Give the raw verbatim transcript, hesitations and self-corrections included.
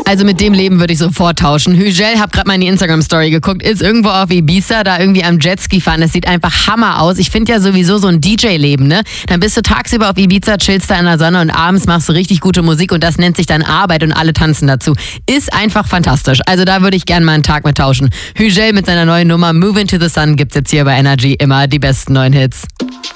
Also mit dem Leben würde ich sofort tauschen. Hügel, hab gerade mal in die Instagram-Story geguckt, ist irgendwo auf Ibiza, da irgendwie am Jetski fahren. Das sieht einfach Hammer aus. Ich finde ja sowieso so ein D J-Leben, ne? Dann bist du tagsüber auf Ibiza, chillst da in der Sonne und abends machst du richtig gute Musik und das nennt sich dann Arbeit und alle tanzen dazu. Ist einfach fantastisch. Also da würde ich gerne mal einen Tag mit tauschen. Hügel mit seiner neuen Nummer Move Into the Sun gibt's jetzt hier bei Energy immer die besten neuen Hits.